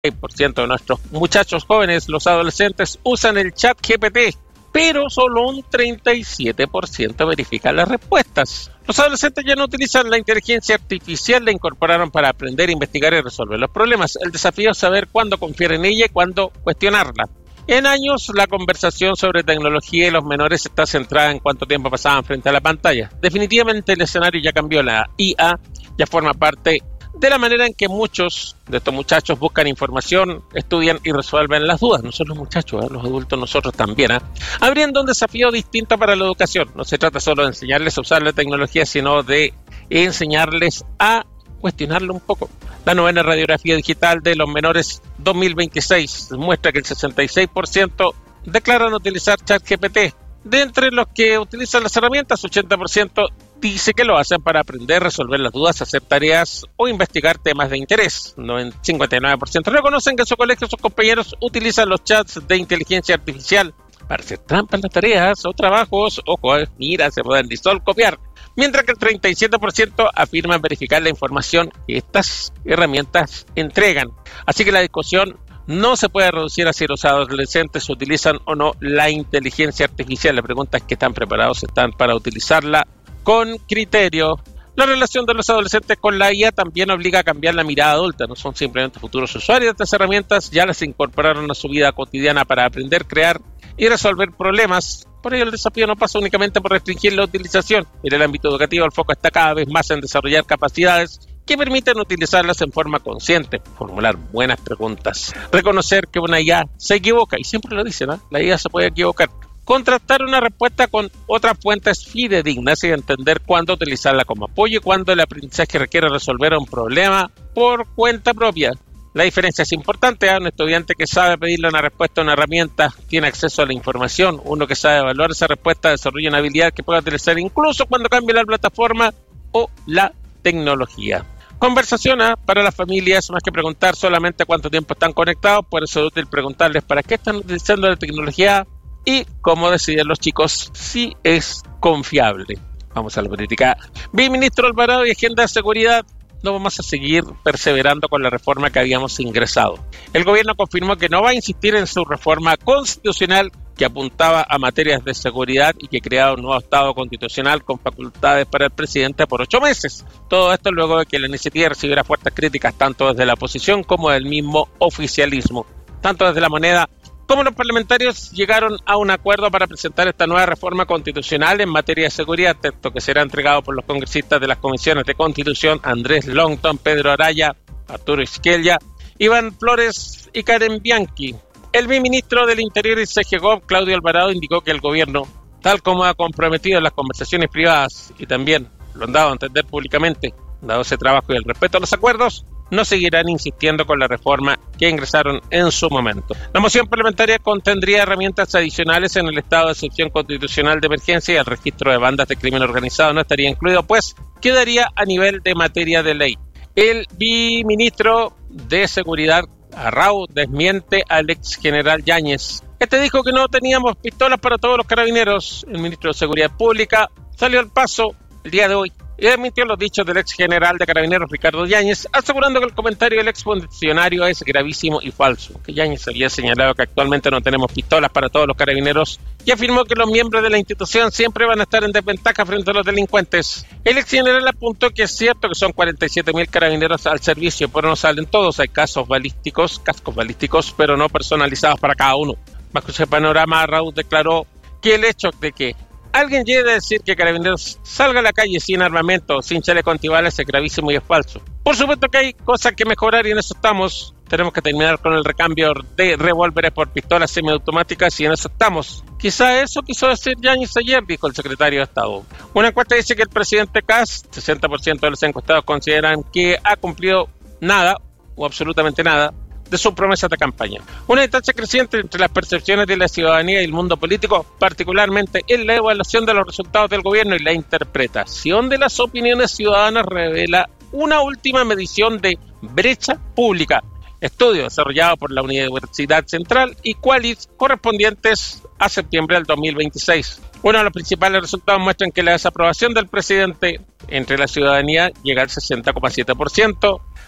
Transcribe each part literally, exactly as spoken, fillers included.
por ciento de nuestros muchachos jóvenes, los adolescentes, usan el chat G P T, pero solo un treinta y siete por ciento verifica las respuestas. Los adolescentes ya no utilizan la inteligencia artificial, la incorporaron para aprender, investigar y resolver los problemas. El desafío es saber cuándo confiar en ella y cuándo cuestionarla. En años, la conversación sobre tecnología y los menores está centrada en cuánto tiempo pasaban frente a la pantalla. Definitivamente el escenario ya cambió. La I A ya forma parte de la manera en que muchos de estos muchachos buscan información, estudian y resuelven las dudas. No solo los muchachos, ¿eh? Los adultos, nosotros también. ¿eh? Abriendo un desafío distinto para la educación. No se trata solo de enseñarles a usar la tecnología, sino de enseñarles a cuestionarlo un poco. La novena radiografía digital de los menores dos mil veintiséis muestra que el sesenta y seis por ciento declaran utilizar ChatGPT. De entre los que utilizan las herramientas, ochenta por ciento dice que lo hacen para aprender, resolver las dudas, hacer tareas o investigar temas de interés. cincuenta y nueve por ciento reconocen que en su colegio sus compañeros utilizan los chats de inteligencia artificial para hacer trampas en las tareas o trabajos. Ojo, mira, se pueden disolver, copiar. Mientras que el treinta y siete por ciento afirman verificar la información que estas herramientas entregan. Así que la discusión no se puede reducir a si los adolescentes utilizan o no la inteligencia artificial. La pregunta es qué tan preparados están para utilizarla con criterio. La relación de los adolescentes con la I A también obliga a cambiar la mirada adulta. No son simplemente futuros usuarios de estas herramientas, ya las incorporaron a su vida cotidiana para aprender, crear y resolver problemas. Por ello, el desafío no pasa únicamente por restringir la utilización. En el ámbito educativo, el foco está cada vez más en desarrollar capacidades que permiten utilizarlas en forma consciente, formular buenas preguntas, reconocer que una I A se equivoca, y siempre lo dicen, ¿eh? La I A se puede equivocar, contrastar una respuesta con otras fuentes fidedignas y entender cuándo utilizarla como apoyo y cuándo el aprendizaje requiere resolver un problema por cuenta propia. La diferencia es importante. ¿eh? Un estudiante que sabe pedirle una respuesta a una herramienta tiene acceso a la información. Uno que sabe evaluar esa respuesta desarrolla una habilidad que puede utilizar incluso cuando cambie la plataforma o la tecnología. Conversación ¿eh? para las familias, más que preguntar solamente cuánto tiempo están conectados, por eso es útil preguntarles para qué están utilizando la tecnología y cómo deciden los chicos si es confiable. Vamos a la política. Viceministro Alvarado y Agenda de Seguridad. No vamos a seguir perseverando con la reforma que habíamos ingresado. El gobierno confirmó que no va a insistir en su reforma constitucional que apuntaba a materias de seguridad y que creaba un nuevo Estado constitucional con facultades para el presidente por ocho meses. Todo esto luego de que la iniciativa recibiera fuertes críticas tanto desde la oposición como del mismo oficialismo. Tanto desde la moneda como los parlamentarios llegaron a un acuerdo para presentar esta nueva reforma constitucional en materia de seguridad, texto que será entregado por los congresistas de las comisiones de Constitución, Andrés Longton, Pedro Araya, Arturo Izquierda, Iván Flores y Karen Bianchi. El viceministro del Interior y C G G O V, Claudio Alvarado, indicó que el gobierno, tal como ha comprometido en las conversaciones privadas y también lo han dado a entender públicamente, dado ese trabajo y el respeto a los acuerdos, no seguirán insistiendo con la reforma que ingresaron en su momento. La moción parlamentaria contendría herramientas adicionales en el estado de excepción constitucional de emergencia y el registro de bandas de crimen organizado no estaría incluido, pues quedaría a nivel de materia de ley. El viceministro de Seguridad, Arrau, desmiente al ex general Yáñez. Este dijo que no teníamos pistolas para todos los carabineros. El ministro de Seguridad Pública salió al paso el día de hoy y desmintió los dichos del ex general de Carabineros Ricardo Yáñez, asegurando que el comentario del ex funcionario es gravísimo y falso. Que Yáñez había señalado que actualmente no tenemos pistolas para todos los carabineros y afirmó que los miembros de la institución siempre van a estar en desventaja frente a los delincuentes. El ex general apuntó que es cierto que son cuarenta y siete mil carabineros al servicio, pero no salen todos. Hay casos balísticos, cascos balísticos, pero no personalizados para cada uno. Bajo ese panorama, Raúl declaró que el hecho de que alguien llegue a decir que Carabineros salga a la calle sin armamento, sin chaleco antibalas, es gravísimo y es falso. Por supuesto que hay cosas que mejorar y en eso estamos. Tenemos que terminar con el recambio de revólveres por pistolas semiautomáticas y en eso estamos. Quizá eso quiso decir Yáñez ayer, dijo el secretario de Estado. Una encuesta dice que el presidente Kast, sesenta por ciento de los encuestados consideran que ha cumplido nada o absolutamente nada de sus promesas de campaña. Una distancia creciente entre las percepciones de la ciudadanía y el mundo político, particularmente en la evaluación de los resultados del gobierno y la interpretación de las opiniones ciudadanas, revela una última medición de brecha pública, estudio desarrollado por la Universidad Central y Qualys, correspondientes a septiembre del dos mil veintiséis. Uno de los principales resultados muestran que la desaprobación del presidente entre la ciudadanía llega al sesenta coma siete por ciento,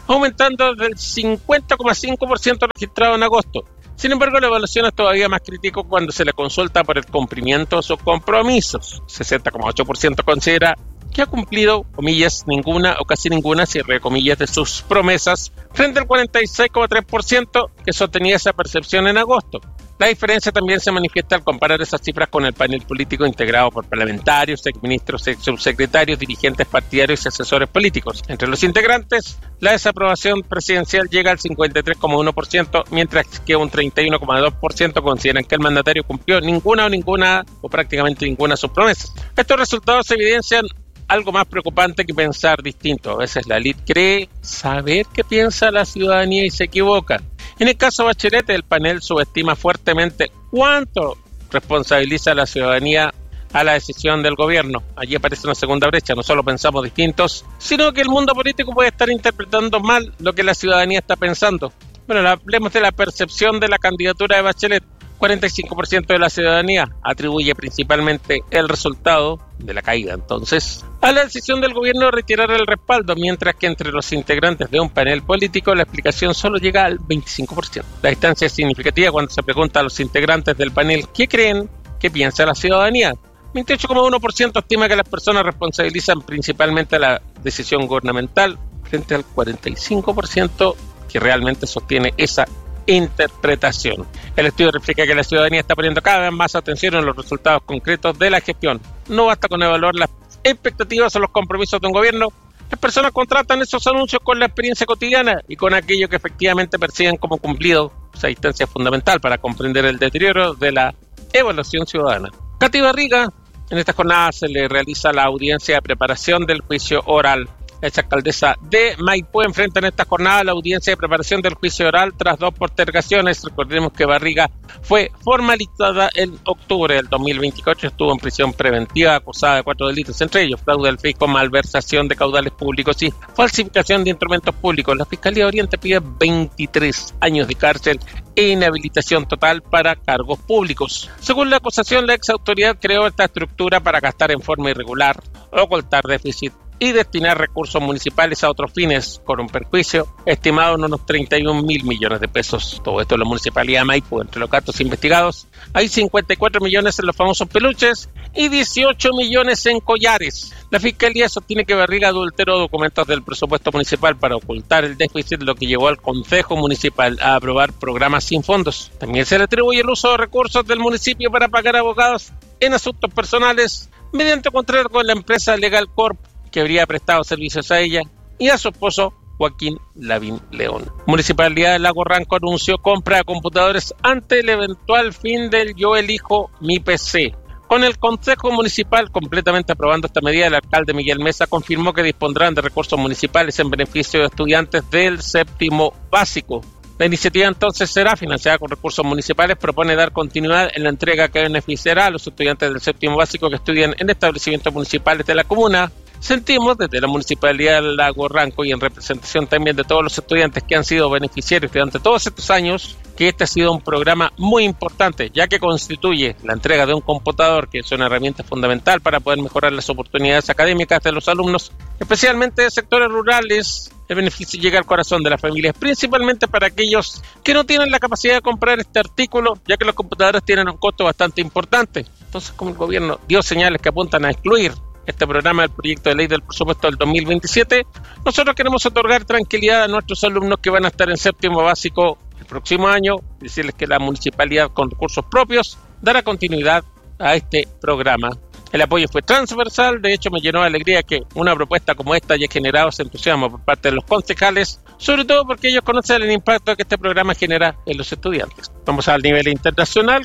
aumentando del cincuenta coma cinco por ciento registrado en agosto. Sin embargo, la evaluación es todavía más crítica cuando se le consulta por el cumplimiento de sus compromisos. sesenta coma ocho por ciento considera que ha cumplido, comillas, ninguna o casi ninguna, cierre de comillas, de sus promesas, frente al cuarenta y seis coma tres por ciento que sostenía esa percepción en agosto. La diferencia también se manifiesta al comparar esas cifras con el panel político integrado por parlamentarios, exministros, subsecretarios, dirigentes partidarios y asesores políticos. Entre los integrantes, la desaprobación presidencial llega al cincuenta y tres coma uno por ciento, mientras que un treinta y uno coma dos por ciento consideran que el mandatario cumplió ninguna o ninguna o prácticamente ninguna de sus promesas. Estos resultados evidencian algo más preocupante que pensar distinto. A veces la élite cree saber qué piensa la ciudadanía y se equivoca. En el caso Bachelet, el panel subestima fuertemente cuánto responsabiliza a la ciudadanía a la decisión del gobierno. Allí aparece una segunda brecha, no solo pensamos distintos, sino que el mundo político puede estar interpretando mal lo que la ciudadanía está pensando. Bueno, hablemos de la percepción de la candidatura de Bachelet. cuarenta y cinco por ciento de la ciudadanía atribuye principalmente el resultado de la caída, entonces, a la decisión del gobierno de retirar el respaldo, mientras que entre los integrantes de un panel político la explicación solo llega al veinticinco por ciento. La distancia es significativa cuando se pregunta a los integrantes del panel qué creen que piensa la ciudadanía. veintiocho coma uno por ciento estima que las personas responsabilizan principalmente a la decisión gubernamental, frente al cuarenta y cinco por ciento que realmente sostiene esa interpretación. El estudio refleja que la ciudadanía está poniendo cada vez más atención en los resultados concretos de la gestión. No basta con evaluar las expectativas o los compromisos de un gobierno. Las personas contratan esos anuncios con la experiencia cotidiana y con aquello que efectivamente perciben como cumplido. Esa distancia es fundamental para comprender el deterioro de la evaluación ciudadana. Katy Barriga, en esta jornada se le realiza la audiencia de preparación del juicio oral. La exalcaldesa de Maipú enfrenta en esta jornada la audiencia de preparación del juicio oral tras dos postergaciones. Recordemos que Barriga fue formalizada en octubre del dos mil veinticuatro, estuvo en prisión preventiva acusada de cuatro delitos, entre ellos fraude al fisco, malversación de caudales públicos y falsificación de instrumentos públicos. La Fiscalía Oriente pide veintitrés años de cárcel e inhabilitación total para cargos públicos. Según la acusación, la ex autoridad creó esta estructura para gastar en forma irregular, ocultar déficit y destinar recursos municipales a otros fines, con un perjuicio estimado en unos treinta y un mil millones de pesos. Todo esto en la Municipalidad de Maipú. Entre los gastos investigados hay cincuenta y cuatro millones en los famosos peluches y dieciocho millones en collares. La Fiscalía sostiene que Barriga adulteró documentos del presupuesto municipal para ocultar el déficit, lo que llevó al Consejo Municipal a aprobar programas sin fondos. También se le atribuye el uso de recursos del municipio para pagar abogados en asuntos personales mediante contrato con la empresa Legal Corp, que habría prestado servicios a ella y a su esposo Joaquín Lavín León. Municipalidad de Lago Ranco anunció compra de computadores ante el eventual fin del Yo Elijo Mi P C. Con el Consejo Municipal completamente aprobando esta medida, el alcalde Miguel Mesa confirmó que dispondrán de recursos municipales en beneficio de estudiantes del séptimo básico. La iniciativa entonces será financiada con recursos municipales. Propone dar continuidad en la entrega que beneficiará a los estudiantes del séptimo básico que estudian en establecimientos municipales de la comuna. Sentimos desde la Municipalidad del Lago Ranco y en representación también de todos los estudiantes que han sido beneficiarios durante todos estos años que este ha sido un programa muy importante, ya que constituye la entrega de un computador, que es una herramienta fundamental para poder mejorar las oportunidades académicas de los alumnos, especialmente de sectores rurales. El beneficio llega al corazón de las familias, principalmente para aquellos que no tienen la capacidad de comprar este artículo, ya que los computadores tienen un costo bastante importante. Entonces, como el gobierno dio señales que apuntan a excluir este programa del proyecto de ley del presupuesto del dos mil veintisiete, nosotros queremos otorgar tranquilidad a nuestros alumnos que van a estar en séptimo básico el próximo año, decirles que la municipalidad con recursos propios dará continuidad a este programa. El apoyo fue transversal, de hecho me llenó de alegría que una propuesta como esta haya generado ese entusiasmo por parte de los concejales, sobre todo porque ellos conocen el impacto que este programa genera en los estudiantes. Vamos al nivel internacional.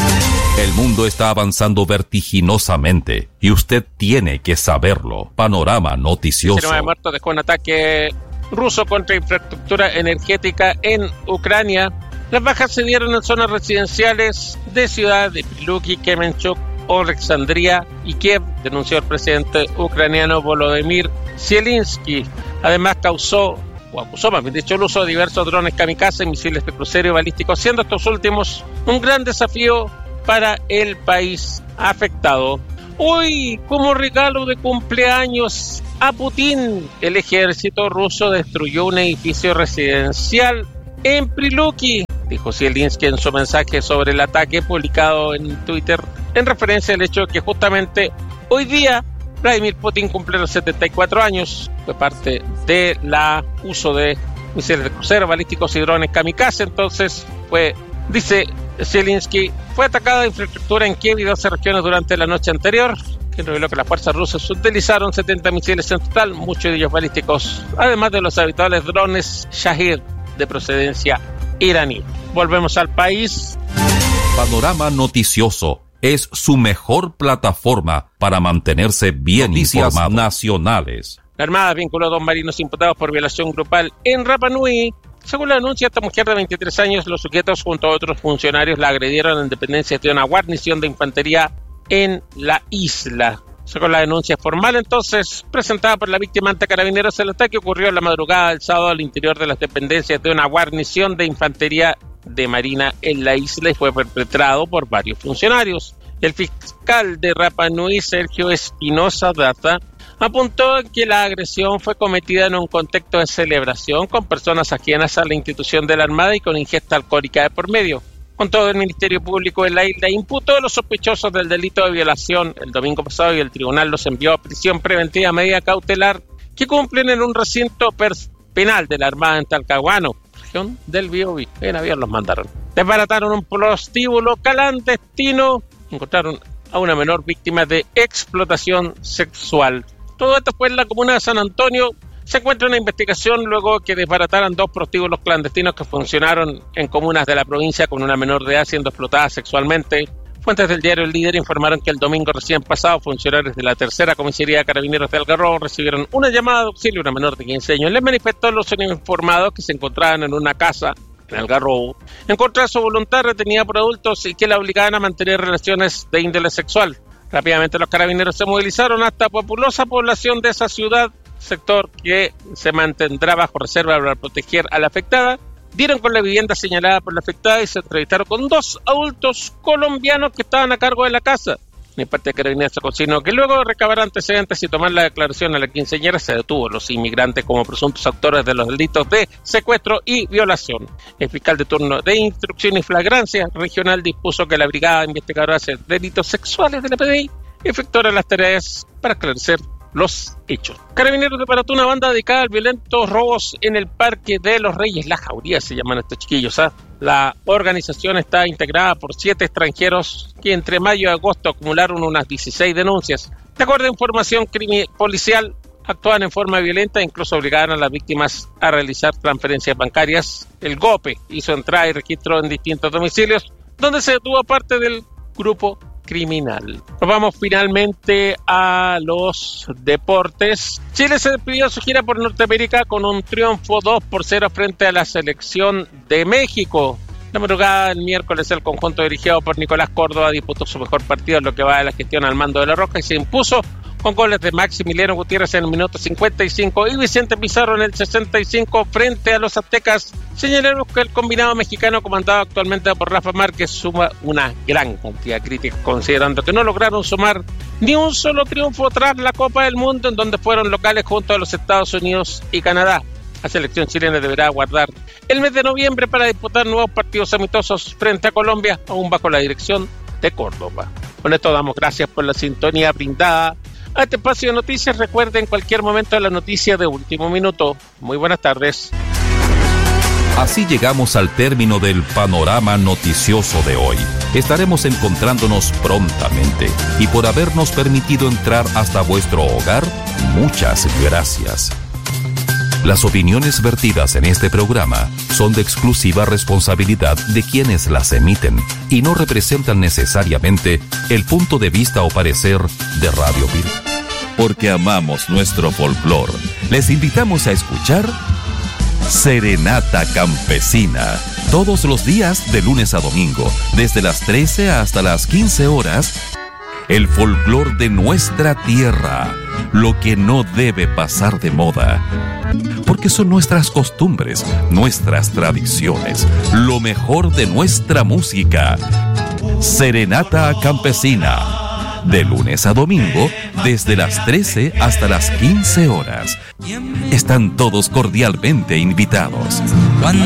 El mundo está avanzando vertiginosamente y usted tiene que saberlo. Panorama noticioso. diecinueve muertos dejó un ataque ruso contra infraestructura energética en Ucrania. Las bajas se dieron en zonas residenciales de ciudades de Piluki, Kremenchuk, Alexandria y Kiev, denunció el presidente ucraniano Volodymyr Zelensky. Además causó, o acusó más bien dicho, el uso de diversos drones kamikaze y misiles de crucero y balísticos, siendo estos últimos un gran desafío para el país afectado. Hoy, como regalo de cumpleaños a Putin, el ejército ruso destruyó un edificio residencial en Priluki, dijo Zelensky en su mensaje sobre el ataque publicado en Twitter, en referencia al hecho de que justamente hoy día Vladimir Putin cumple los setenta y cuatro años. Fue parte de la uso de misiles de crucero, balísticos y drones kamikaze. Entonces, fue, dice Zelensky, fue atacada la infraestructura en Kiev y doce regiones durante la noche anterior, que reveló que las fuerzas rusas utilizaron setenta misiles en total, muchos de ellos balísticos, además de los habituales drones Shahid de procedencia iraní. Volvemos al país. Panorama Noticioso es su mejor plataforma para mantenerse bien Noticias informado. Nacionales. La Armada vinculó a dos marinos imputados por violación grupal en Rapa Nui. Según la denuncia, esta mujer de veintitrés años, los sujetos junto a otros funcionarios la agredieron en dependencia de una guarnición de infantería en la isla. Según la denuncia formal, entonces, presentada por la víctima ante Carabineros, el ataque ocurrió en la madrugada del sábado al interior de las dependencias de una guarnición de infantería de Marina en la isla y fue perpetrado por varios funcionarios. El fiscal de Rapa Nui, Sergio Espinosa Data, apuntó que la agresión fue cometida en un contexto de celebración con personas ajenas a la institución de la Armada y con ingesta alcohólica de por medio. Con todo, el Ministerio Público de la isla imputó a los sospechosos del delito de violación el domingo pasado y el tribunal los envió a prisión preventiva medida cautelar que cumplen en un recinto penal de la Armada en Talcahuano, región del Biobío. En avión los mandaron. Desbarataron un prostíbulo clandestino, encontraron a una menor víctima de explotación sexual. Todo esto fue en la comuna de San Antonio. Se encuentra una investigación luego que desbarataran dos prostíbulos clandestinos que funcionaron en comunas de la provincia con una menor de edad siendo explotada sexualmente. Fuentes del diario El Líder informaron que el domingo recién pasado funcionarios de la tercera comisaría de Carabineros de Algarrobo recibieron una llamada de auxilio a una menor de quince años. Les manifestó a los informados que se encontraban en una casa en Algarrobo en contra de su voluntad retenida por adultos y que la obligaban a mantener relaciones de índole sexual. Rápidamente los carabineros se movilizaron hasta populosa población de esa ciudad, sector que se mantendrá bajo reserva para proteger a la afectada. Dieron con la vivienda señalada por la afectada y se entrevistaron con dos adultos colombianos que estaban a cargo de la casa. En parte de Carabineros se consignó que luego de recabar antecedentes y tomar la declaración a la quinceañera se detuvo a los inmigrantes como presuntos autores de los delitos de secuestro y violación. El fiscal de turno de instrucción y flagrancia regional dispuso que la brigada investigadora de delitos sexuales de la P D I efectuara las tareas para esclarecer los hechos. Carabineros deparó una banda dedicada a violentos robos en el Parque de los Reyes. La Jauría se llaman estos chiquillos, ¿ah? La organización está integrada por siete extranjeros que entre mayo y agosto acumularon unas dieciséis denuncias. De acuerdo a información crimi- policial, actuaban en forma violenta e incluso obligaban a las víctimas a realizar transferencias bancarias. El GOPE hizo entrada y registro en distintos domicilios, donde se detuvo parte del grupo criminal. Nos vamos finalmente a los deportes. Chile se despidió de su gira por Norteamérica con un triunfo dos por cero frente a la selección de México. La madrugada del miércoles el conjunto dirigido por Nicolás Córdoba disputó su mejor partido en lo que va de la gestión al mando de La Roja y se impuso con goles de Maximiliano Gutiérrez en el minuto cincuenta y cinco y Vicente Pizarro en el sesenta y cinco frente a los aztecas. Señalamos que el combinado mexicano comandado actualmente por Rafa Márquez suma una gran cantidad de críticas considerando que no lograron sumar ni un solo triunfo tras la Copa del Mundo en donde fueron locales junto a los Estados Unidos y Canadá. La selección chilena deberá aguardar el mes de noviembre para disputar nuevos partidos amistosos frente a Colombia, aún bajo la dirección de Córdoba. Con esto damos gracias por la sintonía brindada a este espacio de noticias. Recuerden en cualquier momento la noticia de último minuto. Muy buenas tardes. Así llegamos al término del panorama noticioso de hoy. Estaremos encontrándonos prontamente y por habernos permitido entrar hasta vuestro hogar, muchas gracias. Las opiniones vertidas en este programa son de exclusiva responsabilidad de quienes las emiten y no representan necesariamente el punto de vista o parecer de Radio Vir. Porque amamos nuestro folclor, les invitamos a escuchar Serenata Campesina, todos los días de lunes a domingo, desde las trece hasta las quince horas, el folclor de nuestra tierra, lo que no debe pasar de moda, porque son nuestras costumbres, nuestras tradiciones, lo mejor de nuestra música. Serenata Campesina, de lunes a domingo, desde las trece hasta las quince horas. Están todos cordialmente invitados.